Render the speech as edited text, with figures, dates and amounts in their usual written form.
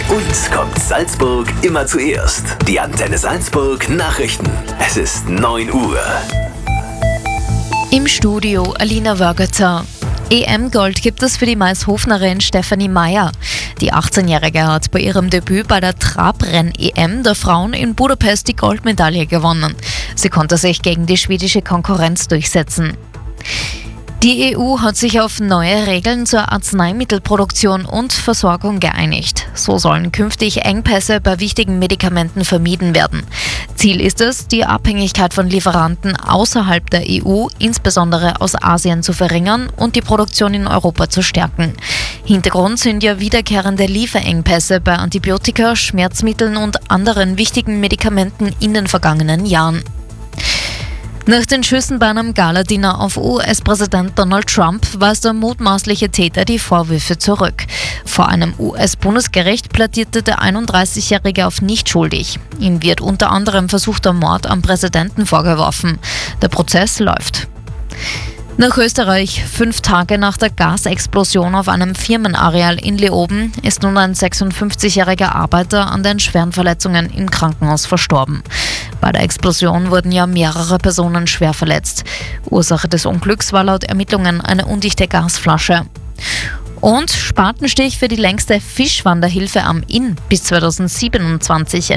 Uns kommt Salzburg immer zuerst. Die Antenne Salzburg Nachrichten. Es ist 9 Uhr. Im Studio Alina Wörgetzer. EM-Gold gibt es für die Maishofnerin Stefanie Meyer. Die 18-Jährige hat bei ihrem Debüt bei der Trabrenn-EM der Frauen in Budapest die Goldmedaille gewonnen. Sie konnte sich gegen die schwedische Konkurrenz durchsetzen. Die EU hat sich auf neue Regeln zur Arzneimittelproduktion und Versorgung geeinigt. So sollen künftig Engpässe bei wichtigen Medikamenten vermieden werden. Ziel ist es, die Abhängigkeit von Lieferanten außerhalb der EU, insbesondere aus Asien, zu verringern und die Produktion in Europa zu stärken. Hintergrund sind ja wiederkehrende Lieferengpässe bei Antibiotika, Schmerzmitteln und anderen wichtigen Medikamenten in den vergangenen Jahren. Nach den Schüssen bei einem Galadiner auf US-Präsident Donald Trump weist der mutmaßliche Täter die Vorwürfe zurück. Vor einem US-Bundesgericht plädierte der 31-Jährige auf nicht schuldig. Ihm wird unter anderem versuchter Mord am Präsidenten vorgeworfen. Der Prozess läuft. Nach Österreich. 5 Tage nach der Gasexplosion auf einem Firmenareal in Leoben ist nun ein 56-jähriger Arbeiter an den schweren Verletzungen im Krankenhaus verstorben. Bei der Explosion wurden ja mehrere Personen schwer verletzt. Ursache des Unglücks war laut Ermittlungen eine undichte Gasflasche. Und Spatenstich für die längste Fischwanderhilfe am Inn bis 2027